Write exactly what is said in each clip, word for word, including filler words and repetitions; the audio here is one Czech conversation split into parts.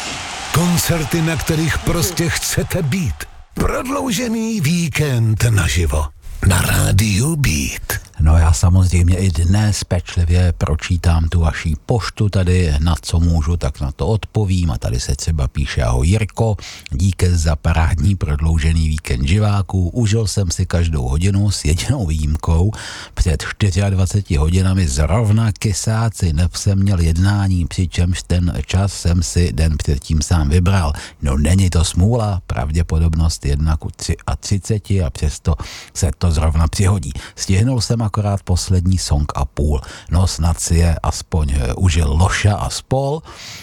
Koncerty, na kterých prostě chcete být. Prodloužený víkend naživo. Na rádiu Beat. No já samozřejmě i dnes pečlivě pročítám tu vaší poštu tady, na co můžu, tak na to odpovím a tady se třeba píše: ahoj Jirko, díky za parádní prodloužený víkend živáků, užil jsem si každou hodinu s jedinou výjimkou, před dvaceti čtyřmi hodinami zrovna kysáci jsem měl jednání, přičemž ten čas jsem si den předtím sám vybral. No není to smůla, pravděpodobnost jedna ku třiceti a přesto se to zrovna přihodí. Stihnul jsem akorát poslední song a půl. No snad si je aspoň užil Loša a spol.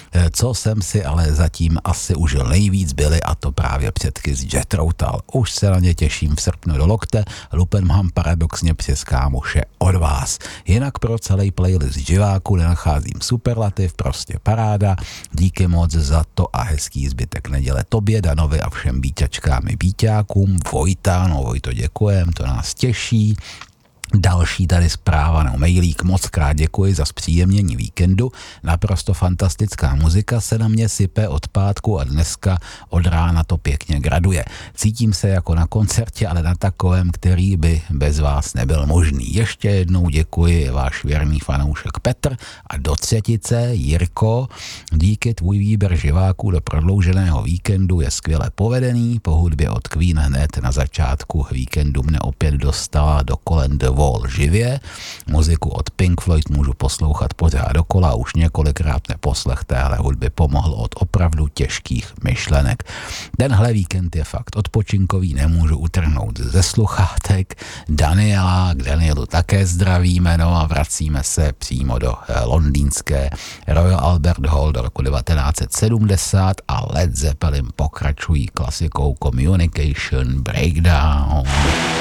Co jsem si ale zatím asi užil nejvíc byly, a to právě předky z Jet Routal. Už se na ně těším v srpnu do lokte, lupem mám paradoxně přes kámoše od vás. Jinak pro celý playlist živáku nenacházím superlativ, prostě paráda. Díky moc za to a hezký zbytek neděle tobě, Danovi a všem bíťačkám i bíťákům. Vojta, no Vojto, děkujem, to nás těší. Další tady zpráva, no mailík, moc krát děkuji za zpříjemnění víkendu, naprosto fantastická muzika se na mě sype od pátku a dneska od rána to pěkně graduje. Cítím se jako na koncertě, ale na takovém, který by bez vás nebyl možný. Ještě jednou děkuji, váš věrný fanoušek Petr a do třetice Jirko, díky tvůj výběr živáků do prodlouženého víkendu je skvěle povedený, po hudbě od Queen hned na začátku víkendu mne opět dostala do kolen The Wall živě. Muziku od Pink Floyd můžu poslouchat pořád dokola, už několikrát neposlech téhle hudby pomohl od opravdu těžkých myšlenek. Tenhle víkend je fakt odpočinkový, nemůžu utrhnout ze sluchátek. Daniela, k Danielu také zdravíme, no a vracíme se přímo do londýnské Royal Albert Hall do roku devatenáct set sedmdesát a Led Zeppelin pokračují klasikou Communication Breakdown.